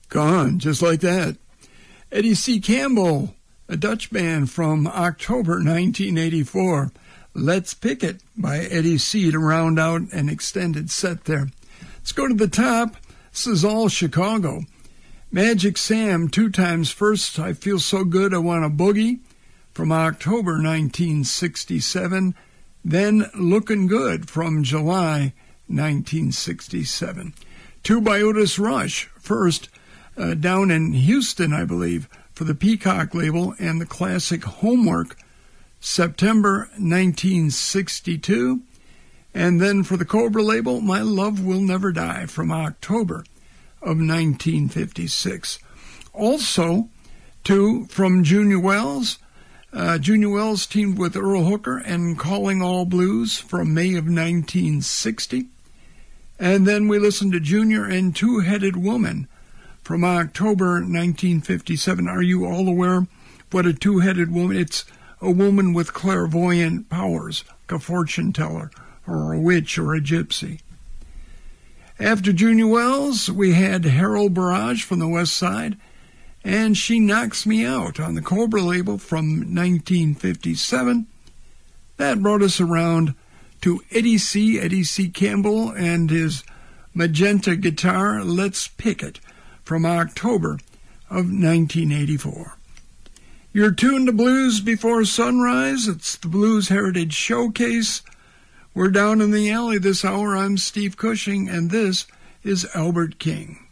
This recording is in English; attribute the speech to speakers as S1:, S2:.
S1: Gone, just like that. Eddie C. Campbell, a Dutch band from October 1984. Let's Pick It by Eddie C. to round out an extended set there. Let's go to the top. This is all Chicago. Magic Sam, 2 times first, I Feel So Good, I Want a Boogie, from October 1967. Then Lookin' Good from July 1967. 2 by Otis Rush, first down in Houston, I believe, for the Peacock label, and the classic Homework, September 1962. And then for the Cobra label, My Love Will Never Die, from October of 1956. Also, 2 from Junior Wells. Junior Wells teamed with Earl Hooker and Calling All Blues from May of 1960. And then we listened to Junior and Two-Headed Woman from October 1957. Are you all aware what a two-headed woman? It's a woman with clairvoyant powers, like a fortune teller or a witch or a gypsy. After Junior Wells, we had Harold Barrage from the West Side, and She Knocks Me Out on the Cobra label from 1957. That brought us around to Eddie C. Campbell and his magenta guitar, Let's Pick It, from October of 1984. You're tuned to Blues Before Sunrise. It's the Blues Heritage Showcase. We're down in the alley this hour. I'm Steve Cushing, and this is Albert King.